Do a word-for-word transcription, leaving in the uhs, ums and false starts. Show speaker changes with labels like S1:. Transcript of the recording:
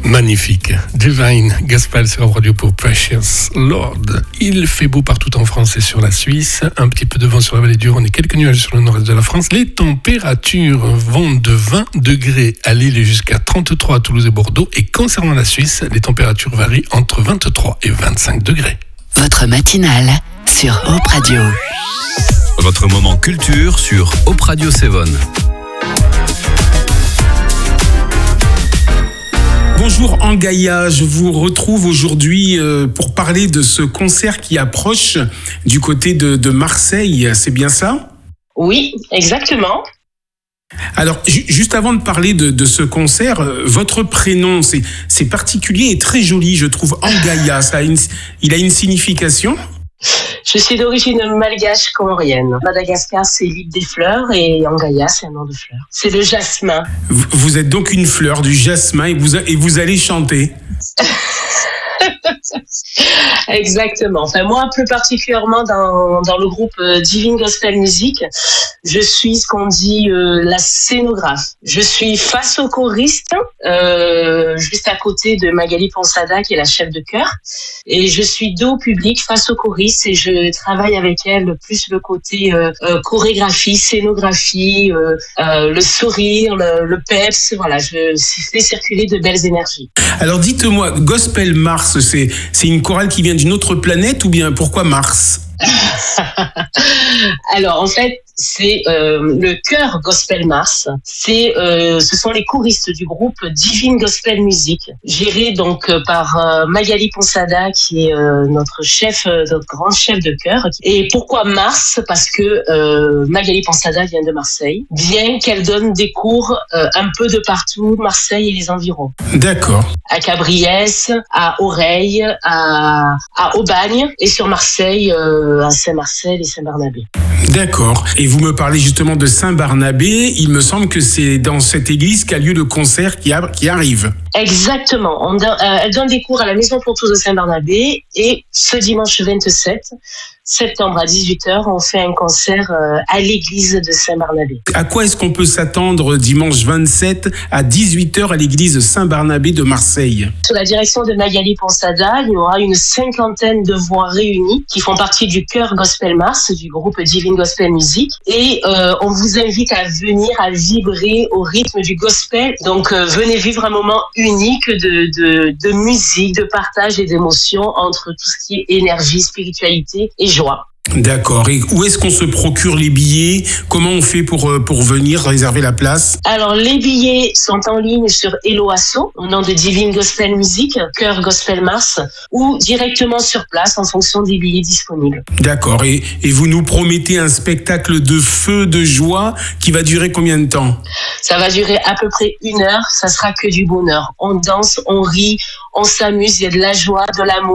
S1: Magnifique. Divine Gospel sur Radio pour Precious Lord. Il fait beau partout en France et sur la Suisse. Un petit peu de vent sur la vallée du Rhône et quelques nuages sur le nord-est de la France. Les températures vont de vingt degrés à Lille jusqu'à trente-trois à Toulouse et Bordeaux. Et concernant la Suisse, les températures varient entre vingt-trois et vingt-cinq degrés.
S2: Votre matinale sur Hope Radio.
S3: Votre moment culture sur Hope Radio Sevon.
S4: Bonjour Angaïa, je vous retrouve aujourd'hui pour parler de ce concert qui approche du côté de, de Marseille, c'est bien ça ?
S5: Oui, exactement.
S4: Alors, ju- juste avant de parler de, de ce concert, votre prénom, c'est, c'est particulier et très joli, je trouve, Angaïa, ça a une, il a une signification ?
S5: Je suis d'origine malgache comorienne. Madagascar, c'est l'île des fleurs et Angaïa, c'est un nom de fleur. C'est le jasmin.
S4: Vous, vous êtes donc une fleur du jasmin et vous, et vous allez chanter.
S5: Exactement. Enfin, moi, plus particulièrement dans, dans le groupe Divine Gospel Music, je suis ce qu'on dit euh, la scénographe. Je suis face au choriste, euh, juste à côté de Magali Ponsada, qui est la chef de chœur. Et je suis dos au public, face au choriste, et je travaille avec elle plus le côté euh, euh, chorégraphie, scénographie, euh, euh, le sourire, le, le peps. Voilà, je fais circuler de belles énergies.
S4: Alors dites-moi, Gospel Mars, c'est, c'est une chorale qui vient d'une autre planète ou bien pourquoi Mars ?
S5: Alors en fait, c'est euh, le chœur Gospel Mars. C'est, euh, ce sont les choristes du groupe Divine Gospel Music, géré donc euh, par euh, Magali Ponsada, qui est euh, notre chef, euh, notre grand chef de chœur. Et pourquoi Mars ? Parce que euh, Magali Ponsada vient de Marseille, bien qu'elle donne des cours euh, un peu de partout, Marseille et les environs.
S4: D'accord.
S5: À Cabriès, à Oreille, à, à Aubagne, et sur Marseille, euh, à Saint-Marcel et Saint-Barnabé.
S4: D'accord. Et vous me parlez justement de Saint-Barnabé. Il me semble que c'est dans cette église qu'a lieu le concert qui, a, qui arrive.
S5: Exactement. On donne, euh, elle donne des cours à la Maison pour tous de Saint-Barnabé et ce dimanche vingt-sept septembre à dix-huit heures, on fait un concert euh, à l'église de Saint-Barnabé.
S4: À quoi est-ce qu'on peut s'attendre dimanche vingt-sept à dix-huit heures à l'église Saint-Barnabé de Marseille ?
S5: Sous la direction de Magali Ponsada, il y aura une cinquantaine de voix réunies qui font partie du chœur Gospel Mars du groupe Divine Gospel Music et euh, on vous invite à venir à vibrer au rythme du gospel. Donc euh, venez vivre un moment unique de, de, de musique, de partage et d'émotion entre tout ce qui est énergie, spiritualité et joie.
S4: D'accord. Et où est-ce qu'on se procure les billets ? Comment on fait pour, pour venir réserver la place ?
S5: Alors, les billets sont en ligne sur Helloasso, au nom de Divine Gospel Music, chœur Gospel Mars, ou directement sur place en fonction des billets disponibles.
S4: D'accord. Et, et vous nous promettez un spectacle de feu, de joie, qui va durer combien de temps ?
S5: Ça va durer à peu près une heure, ça sera que du bonheur. On danse, on rit, on s'amuse, il y a de la joie, de l'amour.